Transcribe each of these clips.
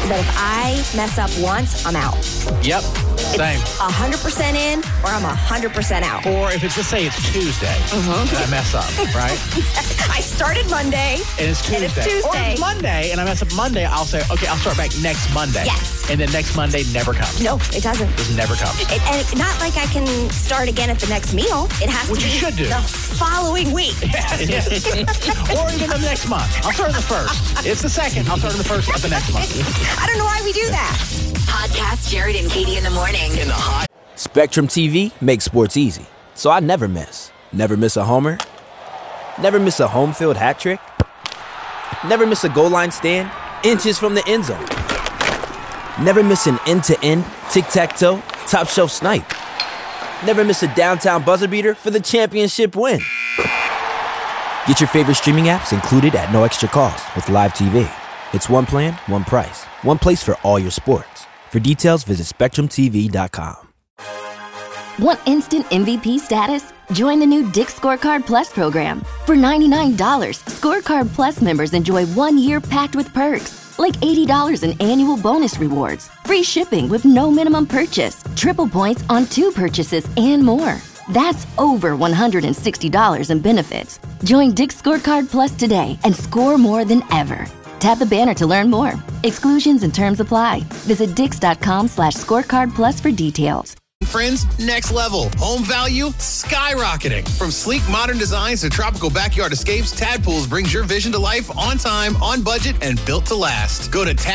is that if I mess up once, I'm out. Yep, same. It's 100% in or I'm 100% out. Or if it's, just say it's Tuesday, and I mess up, right? I started Monday. And it's Tuesday. And it's Tuesday. Or if it's Monday, and I mess up Monday, I'll say, okay, I'll start back next Monday. Yes. And then next Monday never comes. No, it doesn't. It never comes. And it's not like I can start again at the next meal. It has Which to you be should do. the following week. Yes. Or even the next month. I'll start on the 1st. It's the 2nd. I'll start on the 1st of the next month. I don't know why we do that. Podcast Jared and Katie in the morning. In the hot. Spectrum TV makes sports easy, so I never miss. Never miss a homer. Never miss a home field hat trick. Never miss a goal line stand, inches from the end zone. Never miss an end-to-end, tic-tac-toe, top shelf snipe. Never miss a downtown buzzer beater for the championship win. Get your favorite streaming apps included at no extra cost with Live TV. It's one plan, one price, one place for all your sports. For details, visit SpectrumTV.com. Want instant MVP status? Join the new Dick's Scorecard Plus program. For $99, Scorecard Plus members enjoy 1 year packed with perks, like $80 in annual bonus rewards, free shipping with no minimum purchase, triple points on 2 purchases, and more. That's over $160 in benefits. Join Dick's Scorecard Plus today and score more than ever. Tap the banner to learn more. Exclusions and terms apply. Visit dix.com/scorecardplus for details. Friends, next level. Home value skyrocketing. From sleek modern designs to tropical backyard escapes, Tadpools brings your vision to life on time, on budget, and built to last. Go to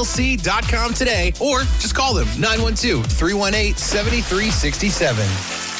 tad-pools-llc.com today or just call them 912-318-7367.